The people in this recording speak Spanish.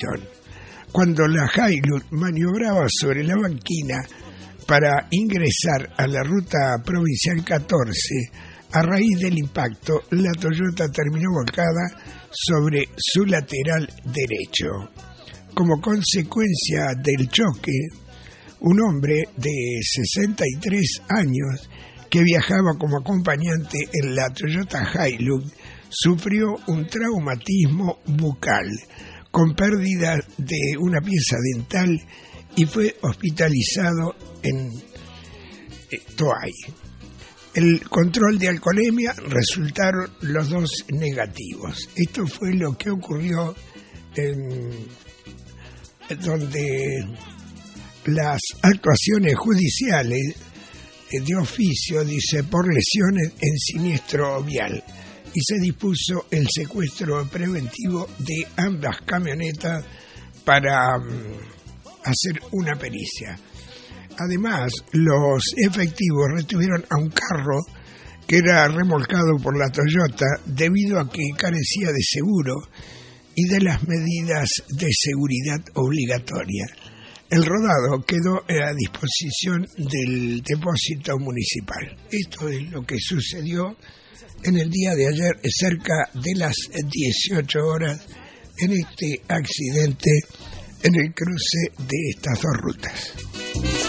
Cuando la Hilux maniobraba sobre la banquina para ingresar a la ruta provincial 14, a raíz del impacto, la Toyota terminó volcada sobre su lateral derecho. Como consecuencia del choque, un hombre de 63 años que viajaba como acompañante en la Toyota Hilux sufrió un traumatismo bucal con pérdida de una pieza dental y fue hospitalizado en Toay. El control de alcoholemia resultaron los dos negativos. Esto fue lo que ocurrió donde las actuaciones judiciales de oficio, dice, por lesiones en siniestro vial, y se dispuso el secuestro preventivo de ambas camionetas para hacer una pericia. Además, los efectivos retuvieron a un carro que era remolcado por la Toyota debido a que carecía de seguro y de las medidas de seguridad obligatorias. El rodado quedó a disposición del depósito municipal. Esto es lo que sucedió en el día de ayer, cerca de las 18 horas, en este accidente en el cruce de estas dos rutas.